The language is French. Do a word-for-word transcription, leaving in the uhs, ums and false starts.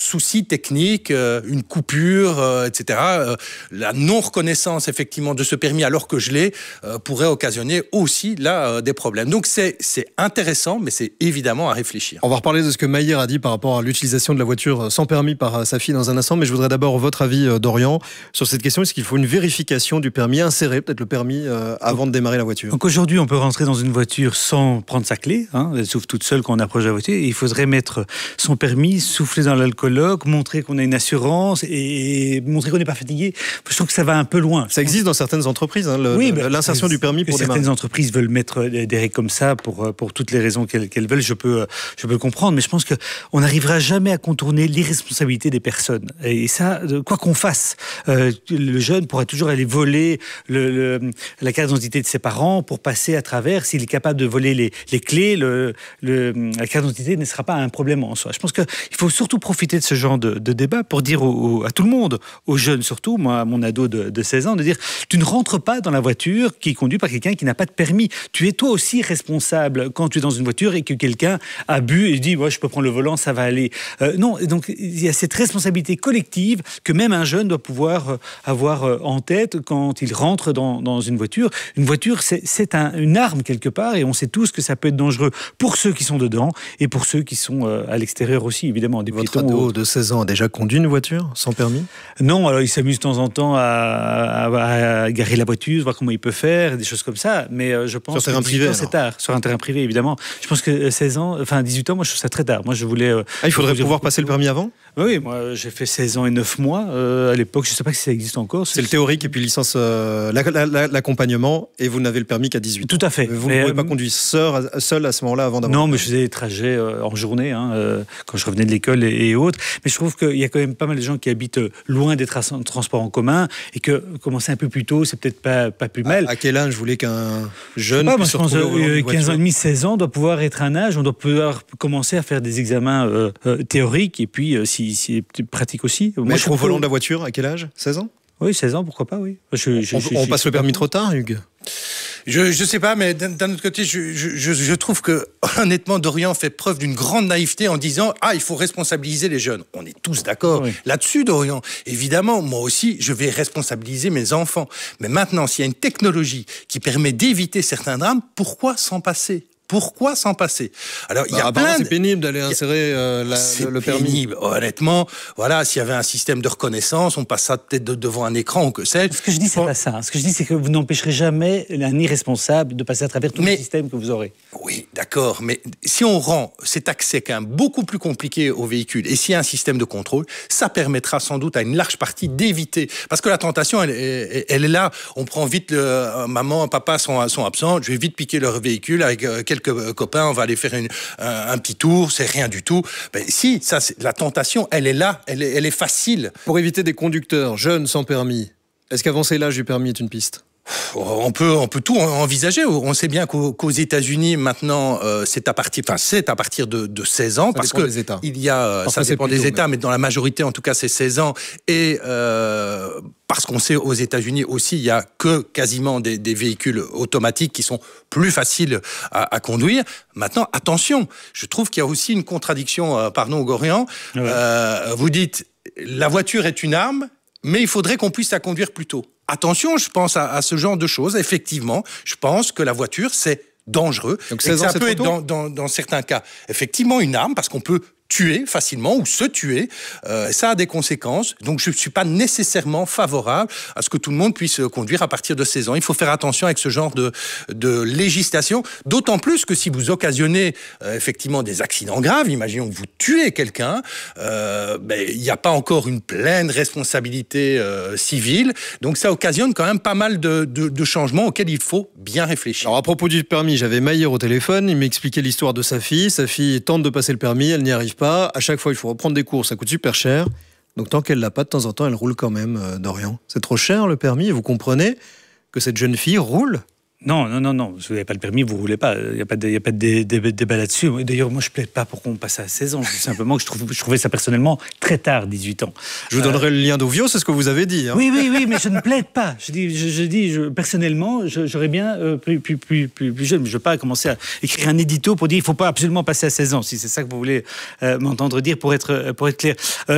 souci technique, euh, une coupure, euh, et cetera. Euh, la non-reconnaissance, effectivement, de ce permis alors que je l'ai, euh, pourrait occasionner aussi, là, euh, des problèmes. Donc, c'est, c'est intéressant, mais c'est évidemment à réfléchir. On va reparler de ce que Maïr a dit par rapport à l'utilisation de la voiture sans permis par sa fille dans un instant, mais je voudrais d'abord votre avis, Dorian, sur cette question. Est-ce qu'il faut une vérification du permis, insérer peut-être le permis euh, avant de démarrer la voiture? Donc aujourd'hui, on peut rentrer dans une voiture sans prendre sa clé, hein, elle s'ouvre toute seule quand on approche la voiture, et il faudrait mettre son permis, souffler dans l'alcoologue, montrer qu'on a une assurance et montrer qu'on n'est pas fatigué. Je trouve que ça va un peu loin. Ça existe dans certaines entreprises, hein, le, oui, le, l'insertion du permis pour certaines démarrer. entreprises veulent mettre des règles comme ça pour, pour toutes les raisons qu'elles, qu'elles veulent, je peux, je peux le comprendre, mais je pense qu'on n'arrivera jamais à contourner l'irresponsabilité des personnes. Et ça, quoi qu'on fasse, euh, le jeune pourra toujours aller voler le, le, la carte d'identité de ses parents pour passer à travers. S'il est capable de voler les, les clés, le, le, la carte d'identité ne sera pas un problème en soi. Je pense qu'il faut surtout profiter de ce genre de, de débat pour dire au, au, à tout le monde, aux jeunes surtout, moi, mon ado de, de seize ans, de dire tu ne rentres pas dans la voiture qui est conduite par quelqu'un qui n'a pas de permis. Tu es toi aussi responsable quand tu es dans une voiture et que quelqu'un a bu et dit ouais, je peux prendre le volant, ça va aller. Euh, non, donc il y a cette responsabilité collective que même un jeune doit pouvoir avoir en tête quand il rentre dans, dans une voiture. Une voiture, c'est, c'est un, une arme quelque part, et on sait tous que ça peut être dangereux pour ceux qui sont dedans et pour ceux qui sont euh, à l'extérieur aussi, évidemment. Des Votre ado ou... de seize ans a déjà conduit une voiture sans permis? Non, alors il s'amuse de temps en temps à, à, à garer la voiture, voir comment il peut faire, des choses comme ça, mais euh, je pense sur terrain privé, ans, c'est tard. Sur un terrain privé, évidemment. Je pense que seize ans, enfin dix-huit ans, moi je trouve ça très tard. Moi je voulais... Euh, ah, il faudrait pouvoir passer le permis avant? Oui, moi j'ai fait seize ans et neuf mois euh, à l'époque, je ne sais pas si ça existe encore. C'est, c'est le théorique et puis licence, euh, la, la, la, l'accompagnement, et vous n'avez le permis qu'à dix-huit ans. Tout à fait. Vous mais ne pouvez euh, pas conduire seul, seul à ce moment-là avant d'avoir... Non, mais je faisais des trajets euh, en journée, hein, euh, quand je revenais de l'école et, et autres. Mais je trouve qu'il y a quand même pas mal de gens qui habitent loin des tra- transports en commun, et que commencer un peu plus tôt, c'est peut-être pas, pas plus mal. À, à quel âge vous voulez qu'un jeune pas, puisse moi, se retrouver au volant d'une quinze voiture? ans et demi, seize ans doit pouvoir être un âge, on doit pouvoir commencer à faire des examens euh, euh, théoriques, et puis euh, si, si pratique aussi. Mais moi, je je au trouve volant de la voiture, à quel âge? seize ans? Oui, seize ans, pourquoi pas, oui. Je, je, on je, on je, passe je, le permis je, trop tard, Hugues? Je ne sais pas, mais d'un, d'un autre côté, je, je, je trouve que, honnêtement, Dorian fait preuve d'une grande naïveté en disant « Ah, il faut responsabiliser les jeunes ». On est tous d'accord oui. là-dessus, Dorian. Évidemment, moi aussi, je vais responsabiliser mes enfants. Mais maintenant, s'il y a une technologie qui permet d'éviter certains drames, pourquoi s'en passer ? Pourquoi s'en passer? Alors, il bah, y a plein de... C'est pénible d'aller insérer euh, la, c'est le permis. Pénible. Honnêtement, voilà, s'il y avait un système de reconnaissance, on passe ça peut-être de, devant un écran ou que sais-je. Ce que je dis, c'est pas ça. Ce que je dis, c'est que vous n'empêcherez jamais un irresponsable de passer à travers tout mais, le système que vous aurez. Oui, d'accord. Mais si on rend cet accès quand même beaucoup plus compliqué aux véhicules, et s'il y a un système de contrôle, ça permettra sans doute à une large partie d'éviter. Parce que la tentation, elle, elle, elle est là. On prend vite, le, euh, maman, papa sont, sont absents, je vais vite piquer leur véhicule avec euh, quelques copains, on va aller faire une, un, un petit tour, c'est rien du tout. Ben, si, ça, c'est, la tentation, elle est là, elle est, elle est facile. Pour éviter des conducteurs jeunes sans permis, est-ce qu'avancer l'âge du permis est une piste? On peut, on peut tout envisager. On sait bien qu'aux, qu'aux États-Unis maintenant, euh, c'est à partir, enfin c'est à partir de, de seize ans, ça parce que des États. il y a, enfin, ça dépend des États, mais... mais dans la majorité, en tout cas, c'est seize ans. Et euh, parce qu'on sait aux États-Unis aussi, il y a que quasiment des, des véhicules automatiques qui sont plus faciles à, à conduire. Maintenant, attention, je trouve qu'il y a aussi une contradiction. Euh, pardon, Gorian. Ouais. Euh, vous dites, la voiture est une arme, mais il faudrait qu'on puisse la conduire plus tôt. Attention, je pense à, à ce genre de choses. Effectivement, je pense que la voiture, c'est dangereux. Donc et seize ans, ça c'est peut trop être tôt dans, dans, dans certains cas, effectivement, une arme, parce qu'on peut tuer facilement ou se tuer, euh, ça a des conséquences. Donc je ne suis pas nécessairement favorable à ce que tout le monde puisse conduire à partir de seize ans. Il faut faire attention avec ce genre de, de législation, d'autant plus que si vous occasionnez euh, effectivement des accidents graves, imaginons que vous tuez quelqu'un, euh, ben, il n'y a pas encore une pleine responsabilité euh, civile, donc ça occasionne quand même pas mal de, de, de changements auxquels il faut bien réfléchir. Alors à propos du permis, j'avais Maïr au téléphone, il m'expliquait l'histoire de sa fille. Sa fille tente de passer le permis, elle n'y arrive pas. Pas. À chaque fois, il faut reprendre des cours, ça coûte super cher. Donc, tant qu'elle l'a pas, de temps en temps, elle roule quand même, euh, Dorian. C'est trop cher, le permis, et vous comprenez que cette jeune fille roule? Non, non, non, non. Si vous n'avez pas le permis, vous ne roulez pas. Il n'y a pas de, il y a pas de dé, dé, débat là-dessus. D'ailleurs, moi, je ne plaide pas pour qu'on passe à seize ans. Je dis simplement que je, trouve, je trouvais ça personnellement très tard, dix-huit ans. Je vous donnerai euh... le lien d'Ovio, c'est ce que vous avez dit. Hein. Oui, oui, oui, mais je ne plaide pas. Je dis, je, je dis je, personnellement, je, j'aurais bien euh, plus, plus, plus, plus, plus jeune. Mais je ne veux pas commencer à écrire un édito pour dire qu'il ne faut pas absolument passer à seize ans, si c'est ça que vous voulez euh, m'entendre dire pour être, pour être clair. Euh,